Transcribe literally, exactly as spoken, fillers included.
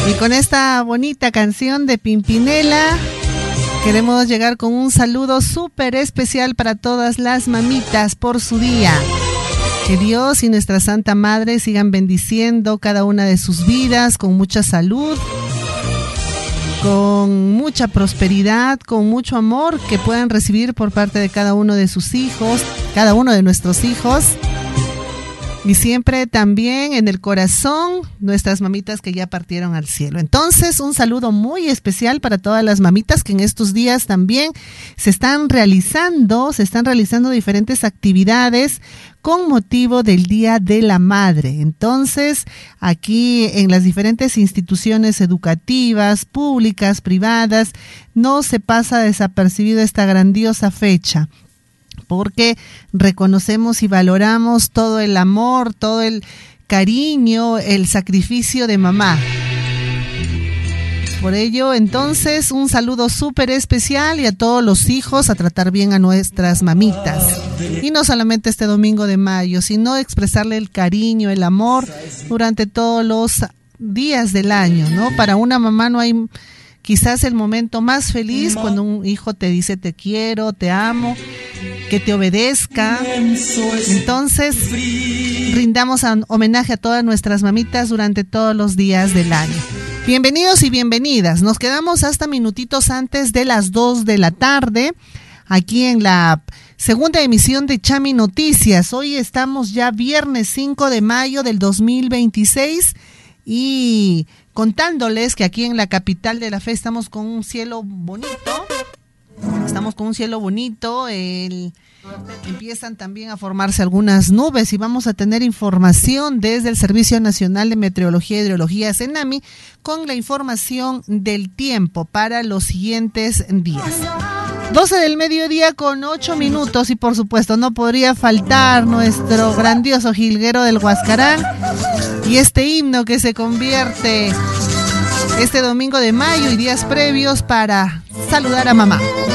Y con esta bonita canción de Pimpinela queremos llegar con un saludo súper especial para todas las mamitas por su día. Que Dios y nuestra Santa Madre sigan bendiciendo cada una de sus vidas con mucha salud, con mucha prosperidad, con mucho amor que puedan recibir por parte de cada uno de sus hijos, cada uno de nuestros hijos. Y siempre también en el corazón nuestras mamitas que ya partieron al cielo. Entonces, un saludo muy especial para todas las mamitas que en estos días también se están realizando, se están realizando diferentes actividades con motivo del Día de la Madre. Entonces, aquí en las diferentes instituciones educativas, públicas, privadas, no se pasa desapercibido esta grandiosa fecha, porque reconocemos y valoramos todo el amor, todo el cariño, el sacrificio de mamá. Por ello, entonces, un saludo súper especial y a todos los hijos a tratar bien a nuestras mamitas. Y no solamente este domingo de mayo, sino expresarle el cariño, el amor durante todos los días del año, ¿no? Para una mamá no hay quizás el momento más feliz cuando un hijo te dice te quiero, te amo, que te obedezca. Entonces, rindamos homenaje a todas nuestras mamitas durante todos los días del año. Bienvenidos y bienvenidas. Nos quedamos hasta minutitos antes de las dos de la tarde, aquí en la segunda emisión de Chami Noticias. Hoy estamos ya viernes cinco de mayo del dos mil veintiséis y contándoles que aquí en la capital de la fe estamos con un cielo bonito. Estamos con un cielo bonito, el, empiezan también a formarse algunas nubes y vamos a tener información desde el Servicio Nacional de Meteorología y Hidrología, CENAMI, con la información del tiempo para los siguientes días. doce del mediodía con ocho minutos y por supuesto no podría faltar nuestro grandioso jilguero del Huascarán y este himno que se convierte este domingo de mayo y días previos para saludar a mamá.